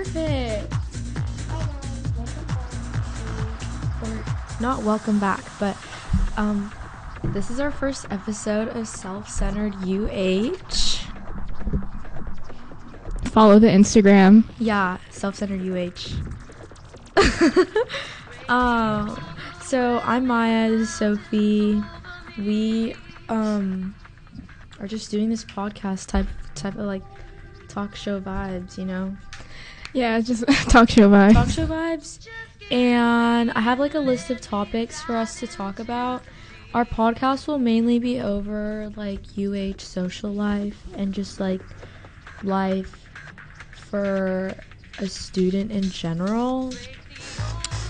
Perfect. Or not welcome back, but this is our first episode of Self-Centered UH. Follow the Instagram. Yeah, Self-Centered UH. So I'm Maya, this is Sophie. We are just doing this podcast type of like talk show vibes, you know? Yeah, just talk show vibes. Talk show vibes. And I have like a list of topics for us to talk about. Our podcast will mainly be over like UH social life and just like life for a student in general.